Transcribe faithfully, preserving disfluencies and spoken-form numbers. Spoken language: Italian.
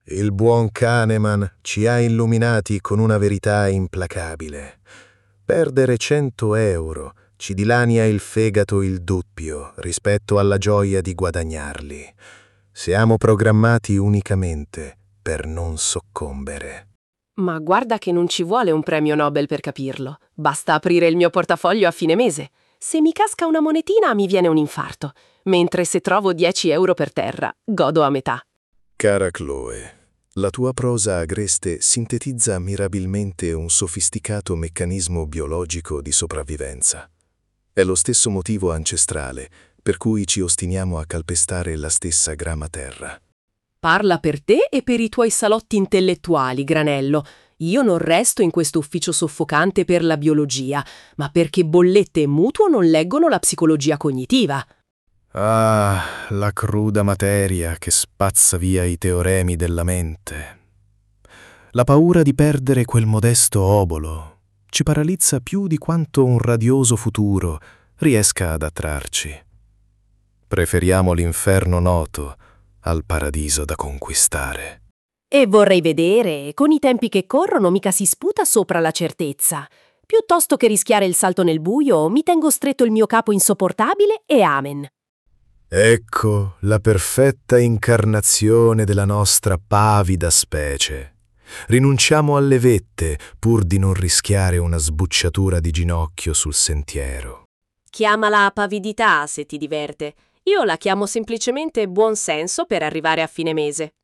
Il buon Kahneman ci ha illuminati con una verità implacabile. Perdere cento euro ci dilania il fegato il doppio rispetto alla gioia di guadagnarli. Siamo programmati unicamente per non soccombere. Ma guarda che non ci vuole un premio Nobel per capirlo. Basta aprire il mio portafoglio a fine mese. Se mi casca una monetina mi viene un infarto, mentre se trovo dieci euro per terra, godo a metà. Cara Chloe, la tua prosa agreste sintetizza mirabilmente un sofisticato meccanismo biologico di sopravvivenza. È lo stesso motivo ancestrale per cui ci ostiniamo a calpestare la stessa grama terra. Parla per te e per i tuoi salotti intellettuali, Granello. Io non resto in questo ufficio soffocante per la biologia, ma perché bollette e mutuo non leggono la psicologia cognitiva. Ah, la cruda materia che spazza via i teoremi della mente. La paura di perdere quel modesto obolo ci paralizza più di quanto un radioso futuro riesca ad attrarci. Preferiamo l'inferno noto al paradiso da conquistare. E vorrei vedere, con i tempi che corrono mica si sputa sopra la certezza. Piuttosto che rischiare il salto nel buio, mi tengo stretto il mio capo insopportabile e amen. Ecco la perfetta incarnazione della nostra pavida specie. Rinunciamo alle vette pur di non rischiare una sbucciatura di ginocchio sul sentiero. Chiamala pavidità se ti diverte. Io la chiamo semplicemente buon senso per arrivare a fine mese.